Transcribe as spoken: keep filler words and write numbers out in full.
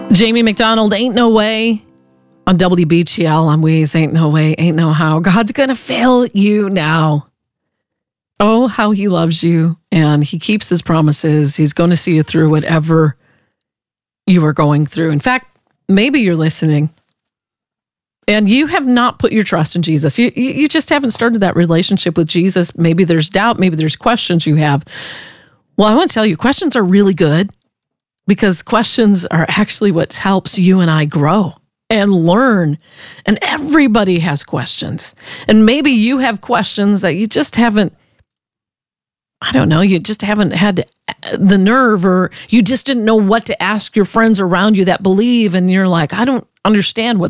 Jamie McDonald, Ain't No Way on W B G L on Weez. Ain't no way, ain't no how. God's going to fail you now. Oh, how he loves you, and he keeps his promises. He's going to see you through whatever you are going through. In fact, maybe you're listening and you have not put your trust in Jesus. You, you, you just haven't started that relationship with Jesus. Maybe there's doubt. Maybe there's questions you have. Well, I want to tell you, questions are really good because questions are actually what helps you and I grow and learn. And everybody has questions. And maybe you have questions that you just haven't, I don't know, you just haven't had the nerve, or you just didn't know what to ask your friends around you that believe. And you're like, I don't understand what